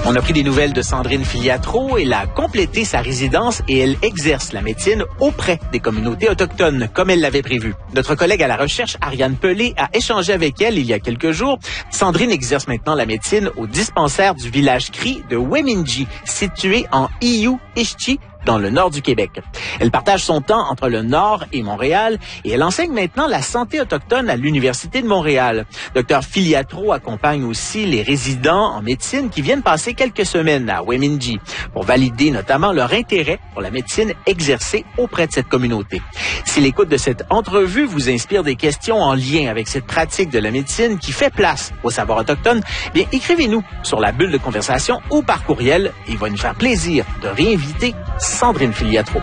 On a pris des nouvelles de Sandrine Filiatro. Elle a complété sa résidence et elle exerce la médecine auprès des communautés autochtones, comme elle l'avait prévu. Notre collègue à la recherche, Ariane Pelé, a échangé avec elle il y a quelques jours. Sandrine exerce maintenant la médecine au dispensaire du village Cri de Wemindji, situé en Iyu-Ishchi, dans le nord du Québec. Elle partage son temps entre le nord et Montréal et elle enseigne maintenant la santé autochtone à l'Université de Montréal. Dr Filiatro accompagne aussi les résidents en médecine qui viennent passer quelques semaines à Wemindji pour valider notamment leur intérêt pour la médecine exercée auprès de cette communauté. Si l'écoute de cette entrevue vous inspire des questions en lien avec cette pratique de la médecine qui fait place au savoir autochtone, bien écrivez-nous sur la bulle de conversation ou par courriel. Il va nous faire plaisir de réinviter Sandrine Filiatro.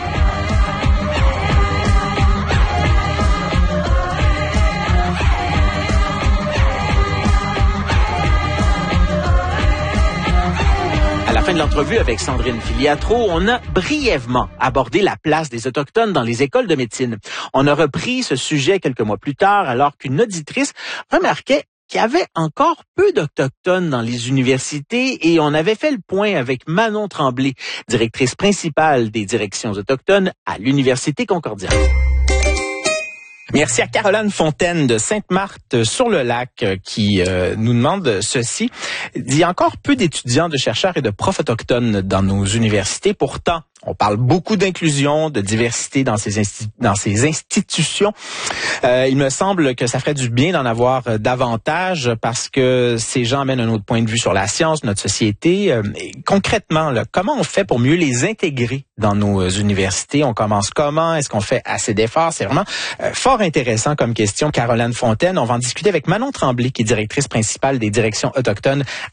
À la fin de l'entrevue avec Sandrine Filiatro, on a brièvement abordé la place des Autochtones dans les écoles de médecine. On a repris ce sujet quelques mois plus tard, alors qu'une auditrice remarquait qu'il y avait encore peu d'Autochtones dans les universités et on avait fait le point avec Manon Tremblay, directrice principale des directions autochtones à l'Université Concordia. Merci à Caroline Fontaine de Sainte-Marthe-sur-le-Lac qui nous demande ceci. Il y a encore peu d'étudiants, de chercheurs et de profs autochtones dans nos universités. Pourtant, on parle beaucoup d'inclusion, de diversité dans ces institutions. Il me semble que ça ferait du bien d'en avoir davantage parce que ces gens amènent un autre point de vue sur la science, notre société. Et concrètement, là, comment on fait pour mieux les intégrer dans nos universités? On commence comment? Est-ce qu'on fait assez d'efforts? C'est vraiment fort intéressant comme question. Caroline Fontaine, on va en discuter avec Manon Tremblay, qui est directrice principale des directions autochtones